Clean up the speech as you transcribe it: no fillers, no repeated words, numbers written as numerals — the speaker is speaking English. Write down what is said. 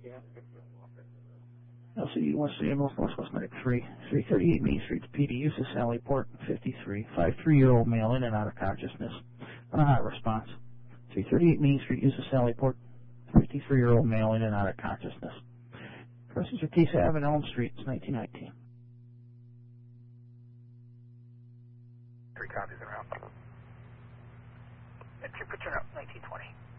LCD West Northwest Medic 3, 338 Main Street, PD, use of Sally Port, 53, 53-year-old male in and out of consciousness. On a hot response. 338 Main Street, use of Sally Port, 53-year-old male in and out of consciousness. Persons are case have in Elm Street, it's 1919. 3 copies around. And 2 put you up, 1920.